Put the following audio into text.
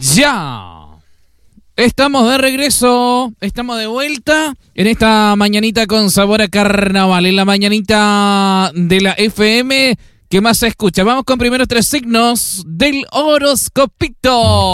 Ya. Estamos de regreso, estamos de vuelta en esta mañanita con sabor a carnaval, en la mañanita de la FM que más se escucha. Vamos con primeros 3 signos del horoscopito.